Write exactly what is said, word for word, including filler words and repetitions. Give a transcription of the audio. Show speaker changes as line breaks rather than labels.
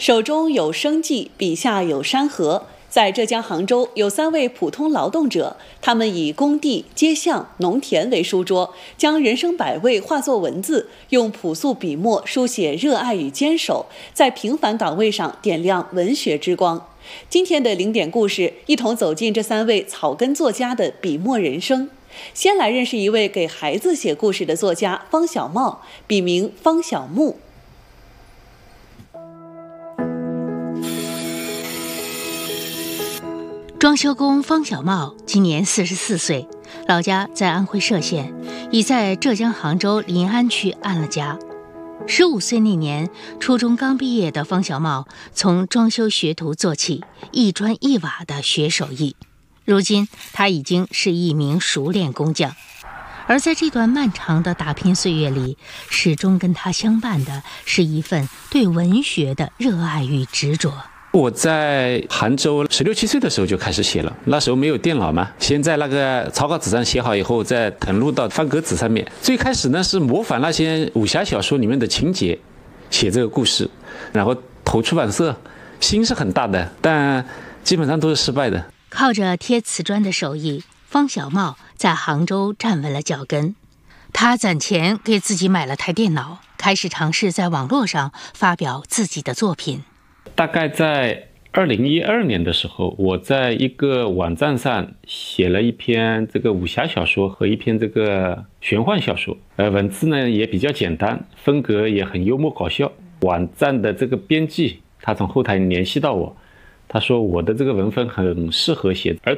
手中有生计，笔下有山河。在浙江杭州，有三位普通劳动者，他们以工地、街巷、农田为书桌，将人生百味化作文字，用朴素笔墨书写热爱与坚守，在平凡岗位上点亮文学之光。今天的零点故事，一同走进这三位草根作家的笔墨人生。先来认识一位给孩子写故事的作家方小茂，笔名方小木。
装修工方小茂今年四十四岁，老家在安徽歙县，已在浙江杭州临安区安了家。十五岁那年，初中刚毕业的方小茂从装修学徒做起，一砖一瓦地学手艺。如今他已经是一名熟练工匠，而在这段漫长的打拼岁月里，始终跟他相伴的是一份对文学的热爱与执着。
我在杭州十六七岁的时候就开始写了，那时候没有电脑嘛，先在那个草稿纸上写好以后，再誊录到方格纸上面。最开始呢是模仿那些武侠小说里面的情节，写这个故事，然后投出版社，心是很大的，但基本上都是失败的。
靠着贴瓷砖的手艺，方小茂在杭州站稳了脚跟。他攒钱给自己买了台电脑，开始尝试在网络上发表自己的作品。
大概在二零一二年的时候，我在一个网站上写了一篇这个武侠小说和一篇这个玄幻小说，呃，文字呢也比较简单，风格也很幽默搞笑。网站的这个编辑他从后台联系到我，他说我的这个文风很适合写儿